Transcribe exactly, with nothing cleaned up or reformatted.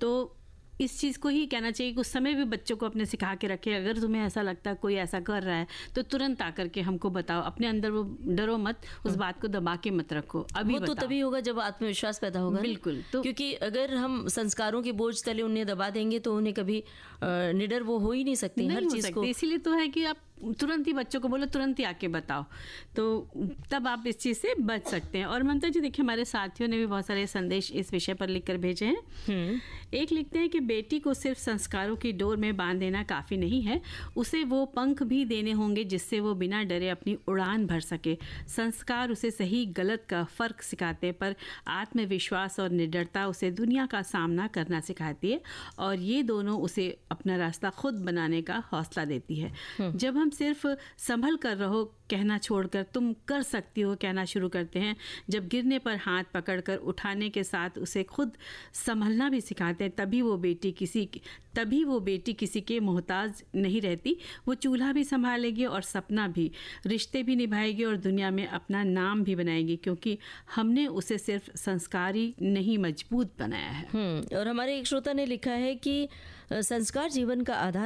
तो इस चीज़ को ही कहना चाहिए कि उस समय भी बच्चों को अपने सिखा के रखें। अगर तुम्हें ऐसा लगता है कोई ऐसा कर रहा है तो तुरंत आकर के हमको बताओ। अपने अंदर वो डरो मत, उस बात को दबा के मत रखो। अभी वो तो तभी होगा जब आत्मविश्वास पैदा होगा। बिल्कुल। तो क्योंकि अगर हम संस्कारों के बोझ तले उन्हें दबा देंगे तो उन्हें कभी निडर वो हो ही नहीं सकती हर चीज़ को। इसीलिए तो है कि आप तुरंत ही बच्चों को बोलो, तुरंत ही आके बताओ, तो तब आप इस चीज़ से बच सकते हैं। और ममता जी देखिए, हमारे साथियों ने भी बहुत सारे संदेश इस विषय पर लिखकर भेजे हैं। एक लिखते हैं कि बेटी को सिर्फ संस्कारों की डोर में बांध देना काफ़ी नहीं है, उसे वो पंख भी देने होंगे जिससे वो बिना डरे अपनी उड़ान भर सके। संस्कार उसे सही गलत का फ़र्क सिखाते हैं, पर आत्मविश्वास और निडरता उसे दुनिया का सामना करना सिखाती है, और ये दोनों उसे अपना रास्ता खुद बनाने का हौसला देती है। जब हम सिर्फ संभल कर रहो कहना छोड़कर तुम कर सकती हो कहना शुरू करते हैं, जब गिरने पर हाथ पकड़कर उठाने के साथ उसे खुद संभलना भी सिखाते हैं, तभी वो बेटी किसी तभी वो बेटी किसी के मोहताज नहीं रहती। वो चूल्हा भी संभालेगी और सपना भी, रिश्ते भी निभाएगी और दुनिया में अपना नाम भी बनाएगी, क्योंकि हमने उसे सिर्फ संस्कारी नहीं मजबूत बनाया है। और हमारे एक श्रोता ने लिखा है कि संस्कार जीवन का आधार